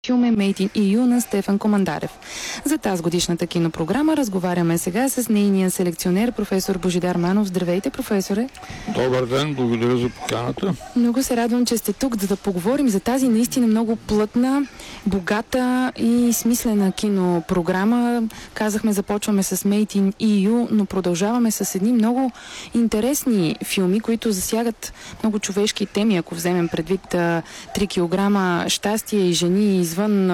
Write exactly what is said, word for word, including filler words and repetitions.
Филм е Made in и ю на Стефан Командарев. За тази годишната кинопрограма разговаряме сега с нейния селекционер, професор Божидар Манов. Здравейте, професоре! Добър ден, благодаря за поканата. Много се радвам, че сте тук, за да поговорим за тази наистина много плътна, богата и смислена кинопрограма. Казахме, започваме с Made in и ю, но продължаваме с едни много интересни филми, които засягат много човешки теми, ако вземем предвид три килограма щастие и жени извън